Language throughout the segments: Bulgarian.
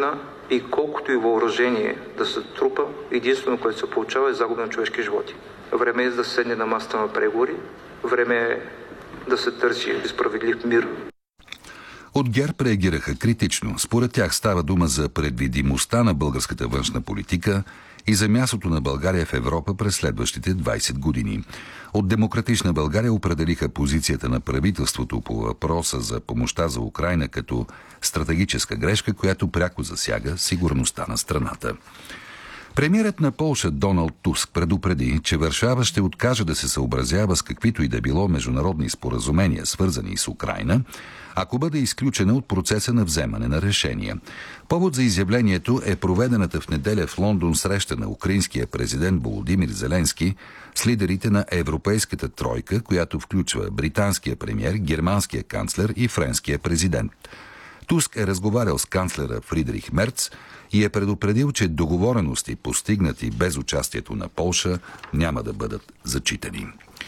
война и колкото и въоръжение да се трупа, единствено, което се получава, е загуба на човешки животи. Време е да се седне на масата на преговори, време е да се търси справедлив мир. От ГЕРБ реагираха критично. Според тях става дума за предвидимостта на българската външна политика и за мястото на България в Европа през следващите 20 години. От Демократична България определиха позицията на правителството по въпроса за помощта за Украйна като стратегическа грешка, която пряко засяга сигурността на страната. Премиерът на Полша Доналд Туск предупреди, че Варшава ще откаже да се съобразява с каквито и да било международни споразумения, свързани с Украйна, ако бъде изключена от процеса на вземане на решения. Повод за изявлението е проведената в неделя в Лондон среща на украинския президент Володимир Зеленски с лидерите на Европейската тройка, която включва британския премиер, германския канцлер и френския президент. Туск е разговарял с канцлера Фридрих Мерц и е предупредил, че договорености, постигнати без участието на Полша, няма да бъдат зачитани.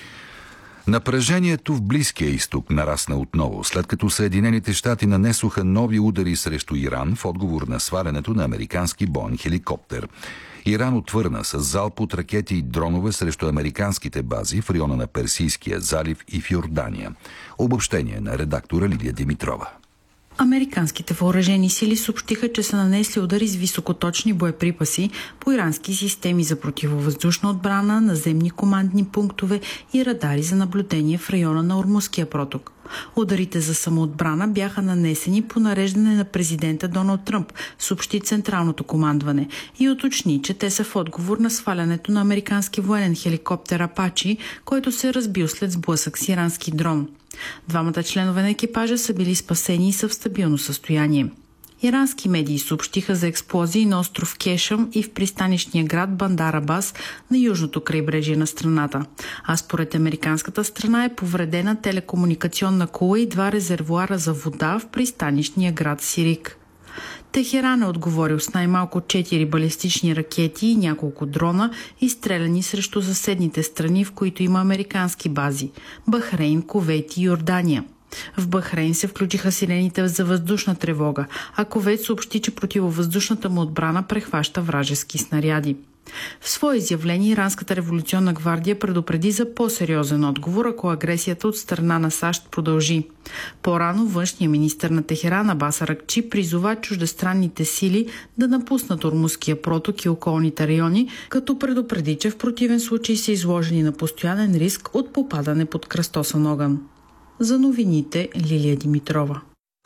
Напрежението в Близкия изток нарасна отново, след като Съединените щати нанесоха нови удари срещу Иран в отговор на свалянето на американски боен хеликоптер. Иран отвърна с залп от ракети и дронове срещу американските бази в района на Персийския залив и в Йордания. Обобщение на редактора Лидия Димитрова. Американските въоръжени сили съобщиха, че са нанесли удари с високоточни боеприпаси по ирански системи за противовъздушна отбрана, наземни командни пунктове и радари за наблюдение в района на Ормузския проток. Ударите за самоотбрана бяха нанесени по нареждане на президента Доналд Тръмп, съобщи Централното командване и уточни, че те са в отговор на свалянето на американски военен хеликоптер Апачи, който се разбил след сблъсък с ирански дрон. Двамата членове на екипажа са били спасени и са в стабилно състояние. Ирански медии съобщиха за експлозии на остров Кешъм и в пристанищния град Бандар Абас на южното крайбрежие на страната. А според американската страна е повредена телекомуникационна кула и 2 резервоара за вода в пристанищния град Сирик. Техеран е отговорил с най-малко 4 балистични ракети и няколко дрона, изстреляни срещу съседните страни, в които има американски бази – Бахрейн, Кувейт и Йордания. В Бахрейн се включиха сирените за въздушна тревога, а Кувейт съобщи, че противовъздушната му отбрана прехваща вражески снаряди. В свое изявление Иранската революционна гвардия предупреди за по-сериозен отговор, ако агресията от страна на САЩ продължи. По-рано външният министър на Техеран Абас Аракчи призова чуждестранните сили да напуснат Ормузския проток и околните райони, като предупреди, че в противен случай са изложени на постоянен риск от попадане под кръстосан огън. За новините Лилия Димитрова.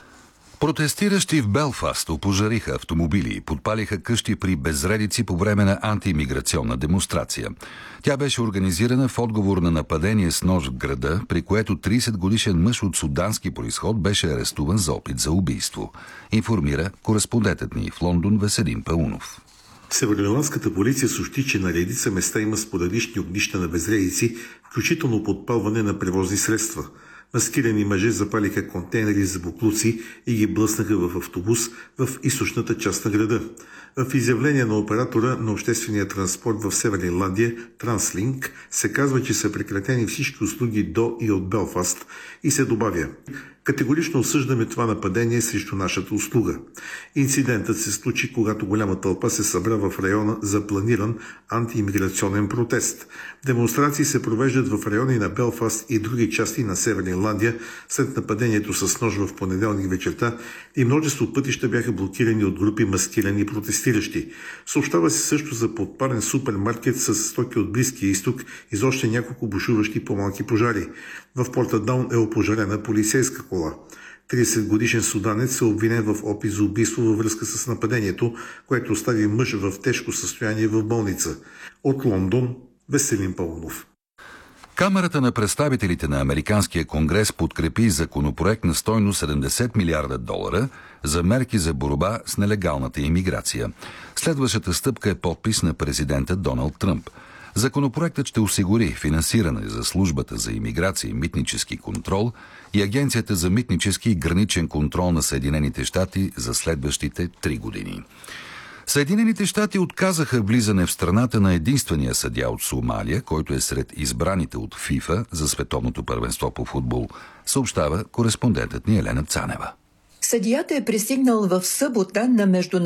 Протестиращи в Белфаст опожариха автомобили и подпалиха къщи при безредици по време на антиимиграционна демонстрация. Тя беше организирана в отговор на нападение с нож в града, при което 30-годишен мъж от судански произход беше арестуван за опит за убийство. Информира кореспондентът ни в Лондон Веселин Паунов. Североирландската полиция съобщи, че на редица места има спорадични огнища на безредици, включително подпалване на превозни средства. Маскирани мъже запалиха контейнери за боклуци и ги блъснаха в автобус в източната част на града. В изявление на оператора на обществения транспорт в Северна Ирландия, Транслинк, се казва, че са прекратени всички услуги до и от Белфаст и се добавя: категорично осъждаме това нападение срещу нашата услуга. Инцидентът се случи, когато голяма тълпа се събра в района за планиран антиимиграционен протест. Демонстрации се провеждат в райони на Белфаст и други части на Северна Ирландия след нападението с нож в понеделник вечерта и множество пътища бяха блокирани от групи маскирани протестиращи. Съобщава се също за подпален супермаркет с стоки от Близкия изток и за още няколко бушуващи по-малки пожари. В Портадаун е опожарена полицейска кола. 30-годишен суданец е обвинен в опит за убийство във връзка с нападението, което остави мъж в тежко състояние в болница. От Лондон Веселин Паунов. Камарата на представителите на Американския конгрес подкрепи законопроект на стойност $70 милиарда за мерки за борба с нелегалната имиграция. Следващата стъпка е подпис на президента Доналд Тръмп. Законопроектът ще осигури финансиране за службата за имиграция и митнически контрол и Агенцията за митнически и граничен контрол на Съединените щати за следващите 3 години. Съединените щати отказаха влизане в страната на единствения съдия от Сомалия, който е сред избраните от ФИФА за световното първенство по футбол, съобщава кореспондентът ни Елена Цанева. Съдията е пристигнал в събота на международната